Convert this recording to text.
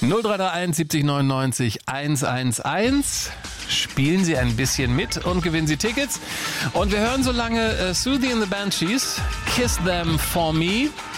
0331 70 99 111. Spielen Sie ein bisschen mit und gewinnen Sie Tickets. Und wir hören so lange Susie and the Banshees, Kiss Them For Me.